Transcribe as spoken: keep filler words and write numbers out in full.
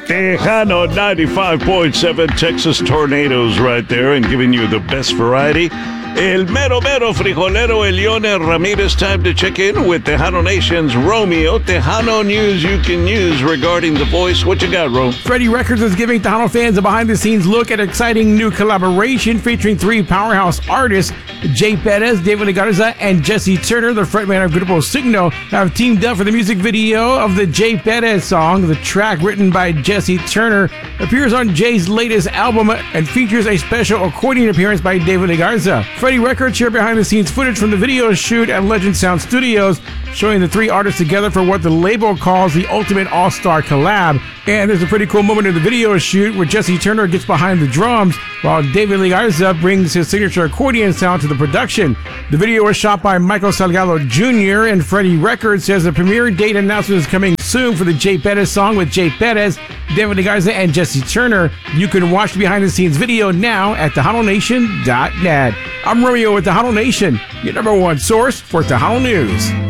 Tejano ninety-five point seven Texas Tornadoes right there, and giving you the best variety. El mero mero frijolero Elione Ramirez. Time to check in with Tejano Nation's Romeo. Tejano news you can use regarding The Voice. What you got, Ro? Freddie Records is giving Tejano fans a behind-the-scenes look at exciting new collaboration featuring three powerhouse artists. Jay Perez, David Garza, and Jesse Turner, the frontman of Grupo Signo, have teamed up for the music video of the Jay Perez song. The track, written by Jesse Turner, appears on Jay's latest album and features a special accordion appearance by David Garza. Freddie Records shared behind-the-scenes footage from the video shoot at Legend Sound Studios, showing the three artists together for what the label calls the ultimate all-star collab. And there's a pretty cool moment in the video shoot where Jesse Turner gets behind the drums while David Garza brings his signature accordion sound to the production. The video was shot by Michael Salgado Junior, and Freddie Records says the premiere date announcement is coming soon for the Jay Perez song with Jay Perez, David Garza, and Jesse Turner. You can watch the behind-the-scenes video now at Tejano Nation dot net. I'm Romeo with Tejano Nation, your number one source for Tejano News.